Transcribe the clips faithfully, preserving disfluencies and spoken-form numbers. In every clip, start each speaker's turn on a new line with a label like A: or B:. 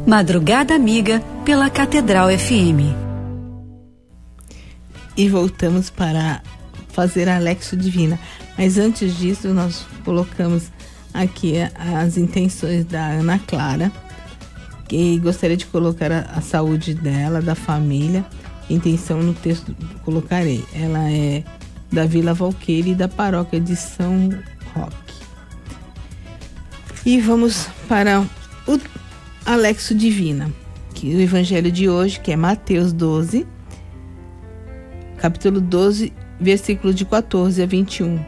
A: Madrugada Amiga pela Catedral F M.
B: E voltamos para fazer a Lexio Divina. Mas antes disso, nós colocamos aqui as intenções da Ana Clara, que gostaria de colocar a, a saúde dela, da família. Intenção no texto colocarei. Ela é da Vila Valqueire e da paróquia de São Roque. E vamos para o a Lexio Divina, que o evangelho de hoje, que é Mateus doze, capítulo doze, versículo de quatorze a vinte e um.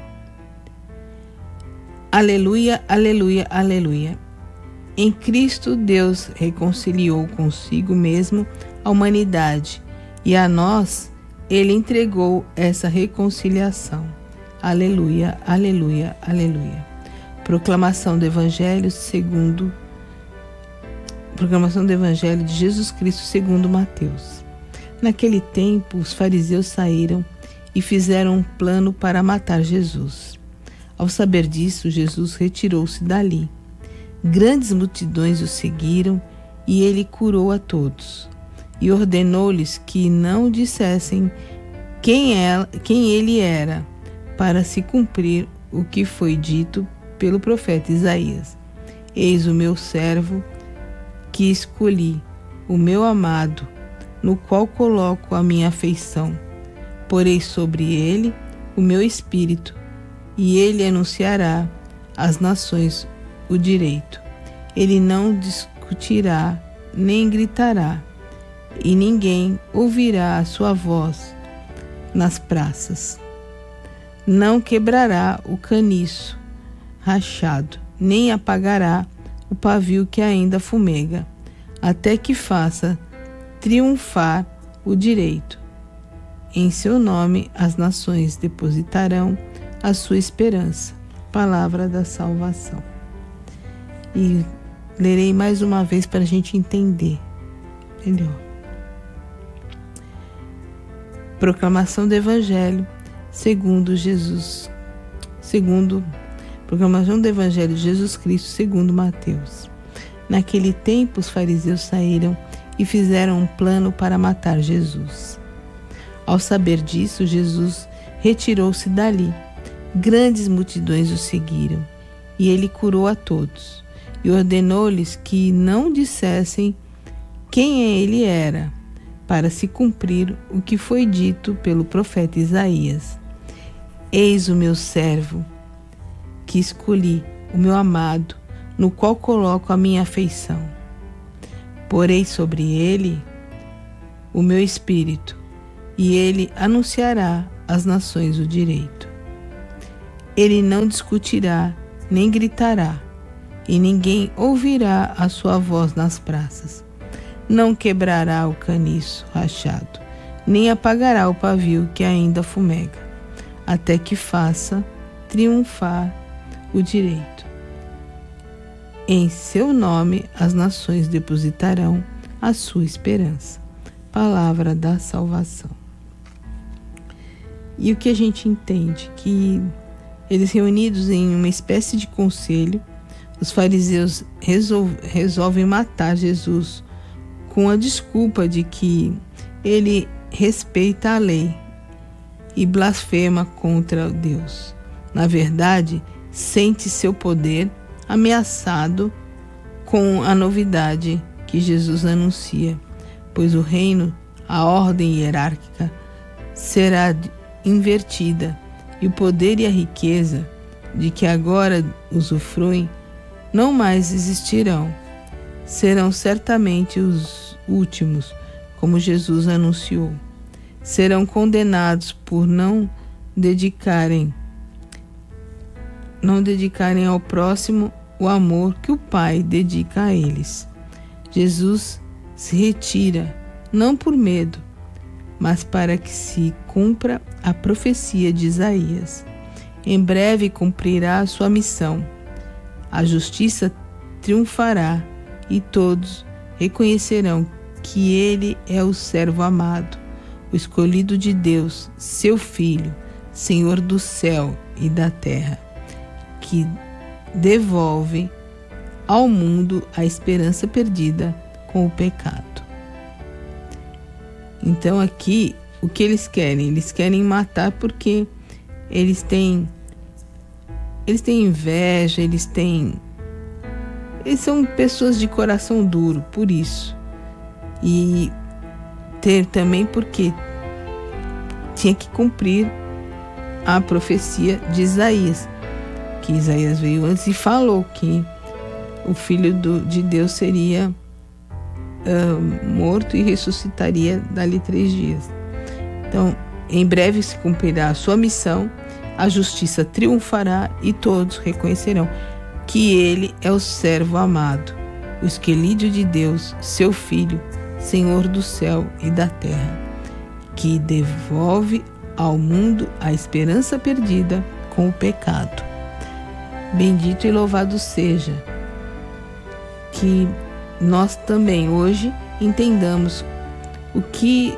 B: Aleluia, aleluia, aleluia. Em Cristo, Deus reconciliou consigo mesmo a humanidade, e a nós Ele entregou essa reconciliação. Aleluia, aleluia, aleluia. Proclamação do Evangelho segundo Proclamação do Evangelho de Jesus Cristo segundo Mateus. Naquele tempo, os fariseus saíram e fizeram um plano para matar Jesus. Ao saber disso, Jesus retirou-se dali. Grandes multidões o seguiram e ele curou a todos. E ordenou-lhes que não dissessem quem, é, quem ele era, para se cumprir o que foi dito pelo profeta Isaías. Eis o meu servo, que escolhi, o meu amado, no qual coloco a minha afeição. Porei sobre ele o meu espírito, e ele anunciará às nações o direito. Ele não discutirá, nem gritará, e ninguém ouvirá a sua voz nas praças. Não quebrará o caniço rachado, nem apagará o pavio que ainda fumega, até que faça triunfar o direito. Em seu nome as nações depositarão a sua esperança. Palavra da salvação. E lerei mais uma vez para a gente entender melhor. Proclamação do Evangelho segundo Jesus, segundo Proclamação do Evangelho de Jesus Cristo segundo Mateus. Naquele tempo, os fariseus saíram e fizeram um plano para matar Jesus. Ao saber disso, Jesus retirou-se dali. Grandes multidões o seguiram, e ele curou a todos, e ordenou-lhes que não dissessem quem ele era, para se cumprir o que foi dito pelo profeta Isaías. Eis o meu servo, que escolhi, o meu amado, no qual coloco a minha afeição. Porei sobre ele o meu espírito, e ele anunciará às nações o direito. Ele não discutirá, nem gritará, e ninguém ouvirá a sua voz nas praças. Não quebrará o caniço rachado, nem apagará o pavio que ainda fumega, até que faça triunfar o direito. Em seu nome as nações depositarão a sua esperança. Palavra da salvação. E o que a gente entende? Que eles, reunidos em uma espécie de conselho, os fariseus resolve, resolvem matar Jesus com a desculpa de que ele respeita a lei e blasfema contra Deus. Na verdade, sente seu poder ameaçado com a novidade que Jesus anuncia, pois o reino, a ordem hierárquica, será invertida e o poder e a riqueza de que agora usufruem não mais existirão. Serão certamente os últimos, como Jesus anunciou. Serão condenados por não dedicarem não dedicarem ao próximo o amor que o Pai dedica a eles. Jesus se retira, não por medo, mas para que se cumpra a profecia de Isaías. Em breve cumprirá a sua missão. A justiça triunfará e todos reconhecerão que ele é o servo amado, o escolhido de Deus, seu Filho, Senhor do céu e da terra, que devolve ao mundo a esperança perdida com o pecado. Então aqui, o que eles querem? Eles querem matar porque eles têm, eles têm inveja, eles têm... Eles são pessoas de coração duro, por isso. E ter também porque tinha que cumprir a profecia de Isaías, que Isaías veio antes e falou que o Filho do, de Deus seria uh, morto e ressuscitaria dali três dias. Então, em breve se cumprirá a sua missão, a justiça triunfará e todos reconhecerão que ele é o servo amado, o escolhido de Deus, seu Filho, Senhor do céu e da terra, que devolve ao mundo a esperança perdida com o pecado. Bendito e louvado seja que nós também hoje entendamos o que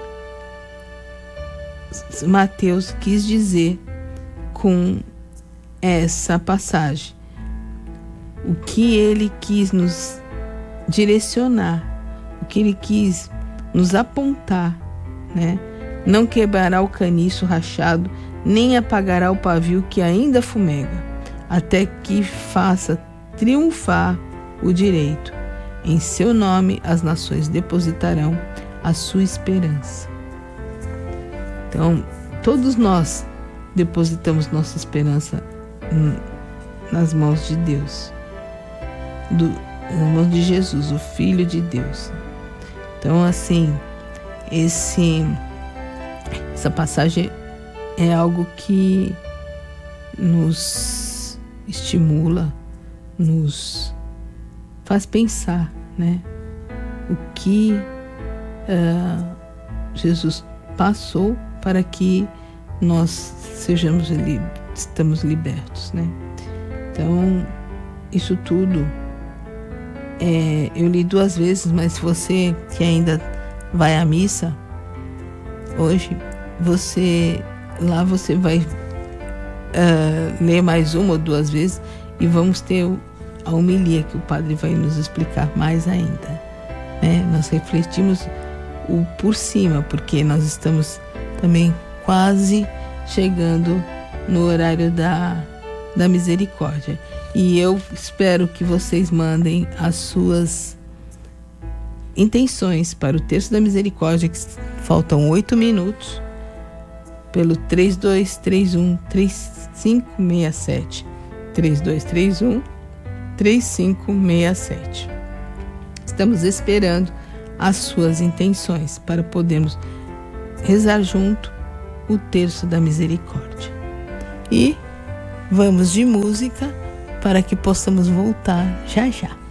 B: Mateus quis dizer com essa passagem, o que ele quis nos direcionar, o que ele quis nos apontar, né? Não quebrará o caniço rachado, nem apagará o pavio que ainda fumega, até que faça triunfar o direito. Em seu nome as nações depositarão a sua esperança. Então, todos nós depositamos nossa esperança nas mãos de Deus, do, nas mãos de Jesus, o Filho de Deus. Então, assim, esse, essa passagem é algo que nos estimula, nos faz pensar, né? O que uh, Jesus passou para que nós sejamos li- estamos libertos, né? Então, isso tudo é, eu li duas vezes, mas você que ainda vai à missa hoje, você lá você vai uh, ler mais uma ou duas vezes e vamos ter a homilia que o padre vai nos explicar mais ainda, né? Nós refletimos o por cima, porque nós estamos também quase chegando no horário da, da misericórdia. E eu espero que vocês mandem as suas intenções para o Terço da Misericórdia, que faltam oito minutos, pelo três dois três um, três cinco seis sete. três dois três um, três cinco seis sete. Estamos esperando as suas intenções para podermos rezar junto o Terço da Misericórdia. E vamos de música para que possamos voltar já já.